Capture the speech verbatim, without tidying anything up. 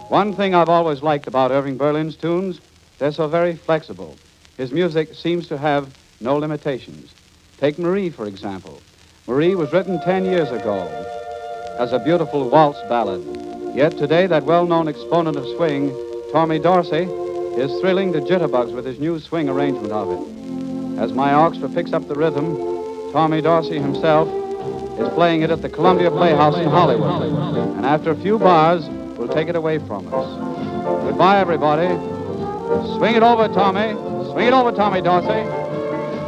One thing I've always liked about Irving Berlin's tunes, they're so very flexible. His music seems to have no limitations. Take Marie, for example. Marie was written ten years ago as a beautiful waltz ballad. Yet today, that well-known exponent of swing, Tommy Dorsey, is thrilling the jitterbugs with his new swing arrangement of it. As my orchestra picks up the rhythm, Tommy Dorsey himself is playing it at the Columbia Playhouse in Hollywood. And after a few bars, will take it away from us. Goodbye, everybody. Swing it over, Tommy. Swing it over, Tommy Dorsey.